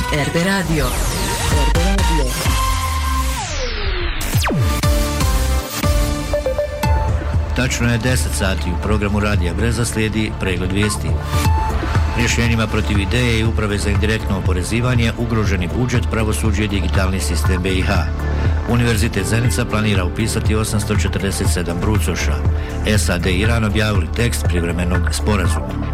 RB Radio. Tačno je 10 sati u programu Radija Breza slijedi pregled vijesti. Rješenjima protiv ideje i uprave za indirektno oporezivanje ugroženi budžet, pravosuđe i digitalni sistem BiH. Univerzitet Zenica planira upisati 847 brucoša. SAD i Iran objavili tekst privremenog sporazuma.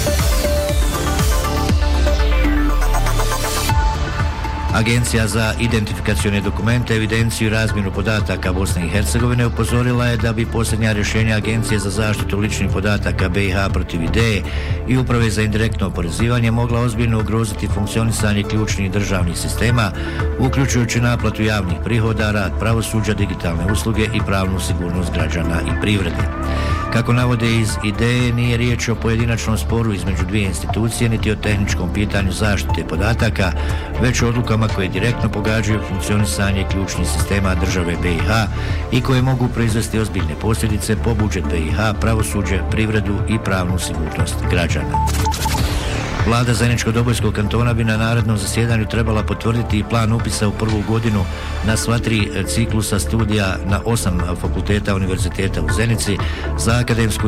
Agencija za identifikacione dokumente, evidenciju i razmjenu podataka Bosne i Hercegovine upozorila je da bi posljednja rješenja Agencije za zaštitu ličnih podataka BiH protiv ideje i uprave za indirektno oporezivanje mogla ozbiljno ugroziti funkcionisanje ključnih državnih sistema, uključujući naplatu javnih prihoda, rad pravosuđa, digitalne usluge i pravnu sigurnost građana i privrede. Kako navode iz ideje, nije riječ o pojedinačnom sporu između dvije institucije niti o tehničkom pitanju zaštite podataka, već o odlukama koje direktno pogađaju funkcionisanje ključnih sistema države BiH i koje mogu proizvesti ozbiljne posljedice po budžet BiH, pravosuđe, privredu i pravnu sigurnost građana. Vlada Zeničko-Dobojskog kantona bi na narednom zasjedanju trebala potvrditi plan upisa u prvu godinu na sva 3 ciklusa studija na 8 fakulteta univerziteta u Zenici za akademsku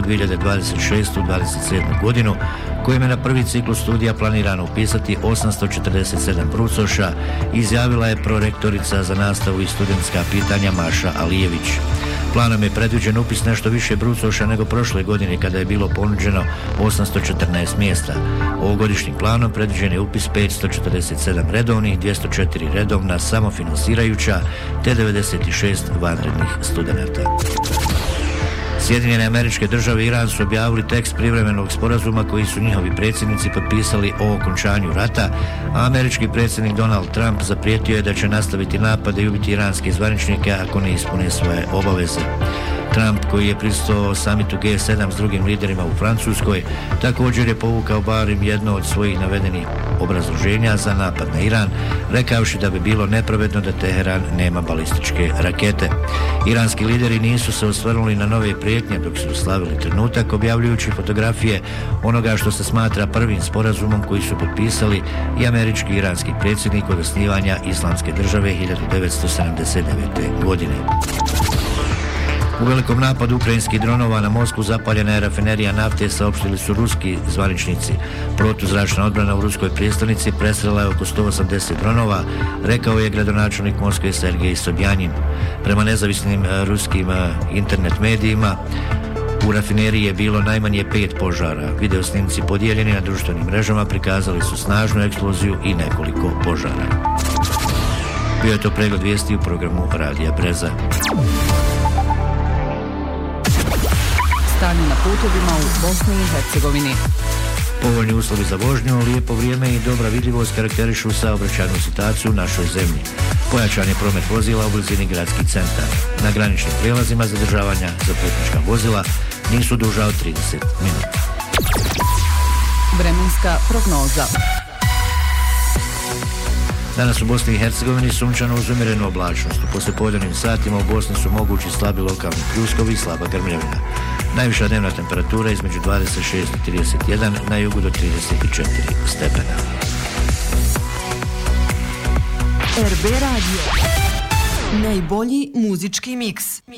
2026-27 godinu, kojim je na prvi ciklus studija planirano upisati 847 brucoša, izjavila je prorektorica za nastavu i studentska pitanja Maša Alijević. Planom je predviđen upis nešto više brucoša nego prošle godine kada je bilo ponuđeno 814 mjesta. Ovogodišnjim planom predviđen je upis 547 redovnih, 204 redovna samofinansirajuća te 96 vanrednih studenata. Sjedinjene Američke Države i Iran su objavili tekst privremenog sporazuma koji su njihovi predsjednici potpisali o okončanju rata, a američki predsjednik Donald Trump zaprijetio je da će nastaviti napade i ubiti iranske zvaničnike ako ne ispune svoje obaveze. Trump, koji je prisustvovao samitu G7 s drugim liderima u Francuskoj, također je povukao barem jedno od svojih navedenih obrazloženja za napad na Iran, rekavši da bi bilo nepravedno da Teheran nema balističke rakete. Iranski lideri nisu se osvrnuli na nove prijetnje dok su slavili trenutak, objavljujući fotografije onoga što se smatra prvim sporazumom koji su potpisali i američki i iranski predsjednik od osnivanja Islamske države 1979. godine. U velikom napadu ukrajinskih dronova na Moskvu zapaljena je rafinerija nafte, saopštili su ruski zvaničnici. Protuzračna odbrana u ruskoj prijestolnici presrela je oko 180 dronova, rekao je gradonačelnik Moskve Sergej Sobjanin. Prema nezavisnim ruskim internet medijima, u rafineriji je bilo najmanje 5 požara. Video snimci podijeljeni na društvenim mrežama prikazali su snažnu eksploziju i nekoliko požara. Bio je to pregled vijesti u programu Radija Breza. Stanje na putovima u Bosni i Hercegovini. Povoljni uslovi za vožnju, lijepo vrijeme i dobra vidljivost karakterišu saobraćajnu situaciju u našoj zemlji. Pojačan je promet vozila u blizini gradskih centara. Na graničnim prijelazima zadržavanja za putnička vozila nisu duža od 30 minuta. Vremenska prognoza. Danas u Bosni i Hercegovini sunčano uz umjerenu oblačnost. U poslijepodnevnim satima u Bosni su mogući slabi lokalni pljuskovi i slaba grmljavina. Najviša dnevna temperatura između 26 i 31, na jugu do 34 stepena. RB Radio. Najbolji muzički miks.